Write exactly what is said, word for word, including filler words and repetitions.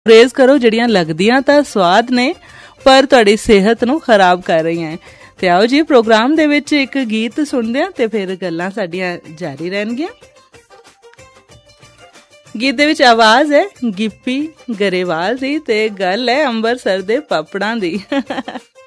Praise ਕਰੋ ਜਿਹੜੀਆਂ ਲੱਗਦੀਆਂ ਤਾਂ ਸਵਾਦ ਨੇ ਪਰ ਤੁਹਾਡੀ ਸਿਹਤ ਨੂੰ ਖਰਾਬ ਕਰ ਰਹੀਆਂ। ਤੇ ਆਓ ਜੀ ਪ੍ਰੋਗਰਾਮ ਦੇ ਵਿੱਚ ਇੱਕ ਗੀਤ ਸੁਣਦੇ ਹਾਂ ਤੇ ਫਿਰ ਗੱਲਾਂ ਸਾਡੀਆਂ ਜਾਰੀ ਰਹਿਣਗੀਆਂ। ਗੀਤ ਦੇ ਵਿੱਚ ਆਵਾਜ਼ ਹੈ ਗਿੱਪੀ ਗਰੇਵਾਲ ਦੀ ਤੇ ਗੱਲ ਹੈ ਅੰਮ੍ਰਿਤਸਰ ਦੇ ਪਾਪੜਾਂ ਦੀ।